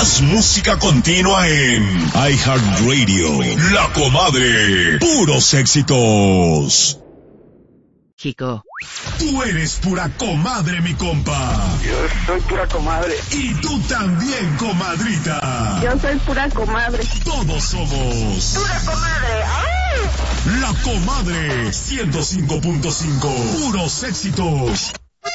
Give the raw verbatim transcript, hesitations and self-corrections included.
Más música continua en iHeartRadio. La Comadre. Puros éxitos. Chico. Tú eres pura comadre, mi compa. Yo soy pura comadre. Y tú también, comadrita. Yo soy pura comadre. Todos somos pura comadre. ¡Ay! La Comadre ciento cinco punto cinco. Puros éxitos.